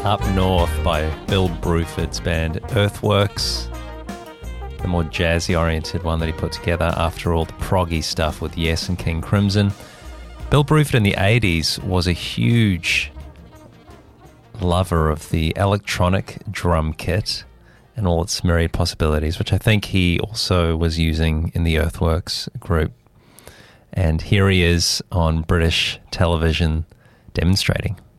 Up North by Bill Bruford's band Earthworks, the more jazzy-oriented one that he put together after all the proggy stuff with Yes and King Crimson. Bill Bruford in the 80s was a huge lover of the electronic drum kit and all its myriad possibilities, which I think he also was using in the Earthworks group. And here he is on British television demonstrating.